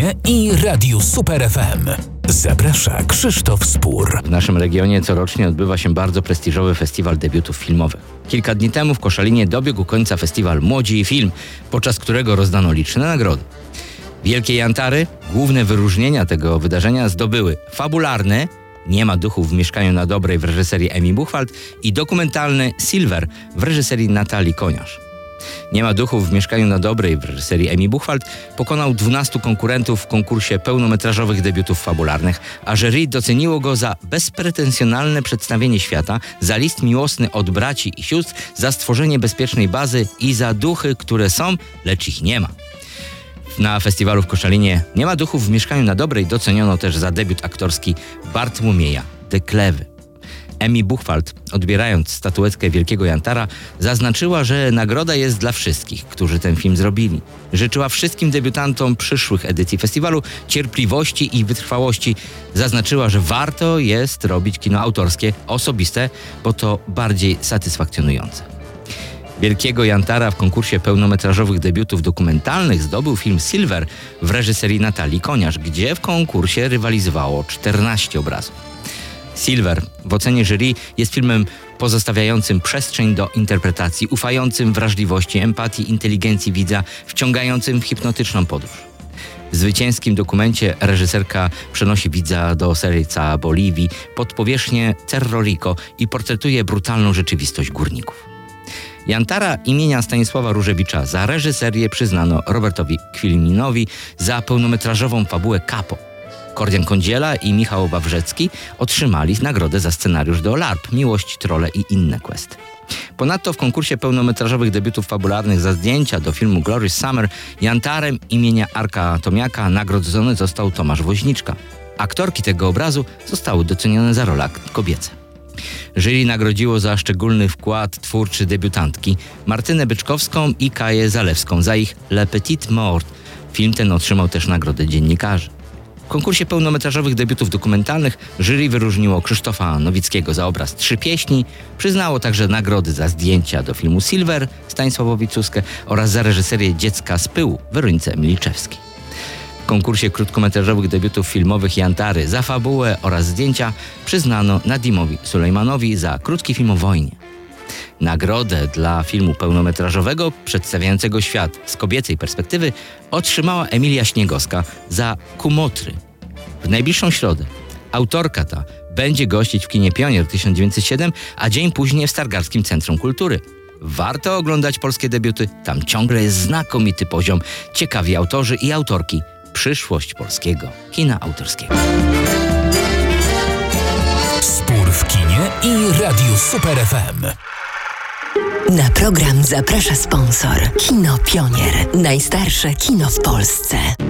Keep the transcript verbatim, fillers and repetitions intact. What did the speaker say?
kinie i Radiu Super F M. Zaprasza Krzysztof Spór. W naszym regionie corocznie odbywa się bardzo prestiżowy festiwal debiutów filmowych. Kilka dni temu w Koszalinie dobiegł końca festiwal Młodzi i Film, podczas którego rozdano liczne nagrody. Wielkie Jantary, główne wyróżnienia tego wydarzenia zdobyły fabularne Nie ma duchów w mieszkaniu na Dobrej w reżyserii Emi Buchwald i dokumentalny Silver w reżyserii Natalii Koniarz. Nie ma duchów w mieszkaniu na Dobrej w reżyserii Emi Buchwald pokonał dwunastu konkurentów w konkursie pełnometrażowych debiutów fabularnych, a jury doceniło go za bezpretensjonalne przedstawienie świata, za list miłosny od braci i sióstr, za stworzenie bezpiecznej bazy i za duchy, które są, lecz ich nie ma. Na festiwalu w Koszalinie Nie ma duchów w mieszkaniu na Dobrej doceniono też za debiut aktorski Bartłomieja de Klewy. Emi Buchwald, odbierając statuetkę Wielkiego Jantara, zaznaczyła, że nagroda jest dla wszystkich, którzy ten film zrobili. Życzyła wszystkim debiutantom przyszłych edycji festiwalu cierpliwości i wytrwałości. Zaznaczyła, że warto jest robić kino autorskie, osobiste, bo to bardziej satysfakcjonujące. Wielkiego Jantara w konkursie pełnometrażowych debiutów dokumentalnych zdobył film Silver w reżyserii Natalii Koniarz, gdzie w konkursie rywalizowało czternaście obrazów. Silver w ocenie jury jest filmem pozostawiającym przestrzeń do interpretacji, ufającym wrażliwości, empatii, inteligencji widza, wciągającym w hipnotyczną podróż. W zwycięskim dokumencie reżyserka przenosi widza do serca Boliwii, pod powierzchnię Cerro Rico i portretuje brutalną rzeczywistość górników. Jantara imienia Stanisława Różewicza za reżyserię przyznano Robertowi Kwilminowi, za pełnometrażową fabułę Capo. Kordian Kądziela i Michał Wawrzecki otrzymali nagrodę za scenariusz do L A R P, Miłość, Trolle i inne questy. Ponadto w konkursie pełnometrażowych debiutów fabularnych za zdjęcia do filmu Glorious Summer Jantarem imienia Arka Tomiaka nagrodzony został Tomasz Woźniczka. Aktorki tego obrazu zostały docenione za role kobiece. Jury nagrodziło za szczególny wkład twórczy debiutantki Martynę Byczkowską i Kaję Zalewską za ich Le Petit Mort. Film ten otrzymał też nagrodę dziennikarzy. W konkursie pełnometrażowych debiutów dokumentalnych jury wyróżniło Krzysztofa Nowickiego za obraz Trzy pieśni, przyznało także nagrody za zdjęcia do filmu Silver Stanisławowi Cuskę oraz za reżyserię Dziecka z pyłu Weronice Miliczewskiej. W konkursie krótkometrażowych debiutów filmowych Jantary za fabułę oraz zdjęcia przyznano Nadimowi Sulejmanowi za krótki film o wojnie. Nagrodę dla filmu pełnometrażowego przedstawiającego świat z kobiecej perspektywy otrzymała Emilia Śniegowska za Kumotry. W najbliższą środę autorka ta będzie gościć w kinie Pionier tysiąc dziewięćset siedem, a dzień później w Stargardzkim Centrum Kultury. Warto oglądać polskie debiuty, tam ciągle jest znakomity poziom, ciekawi autorzy i autorki. Przyszłość polskiego kina autorskiego. Spór w kinie i Radiu Super F M. Na program zaprasza sponsor Kino Pionier. Najstarsze kino w Polsce.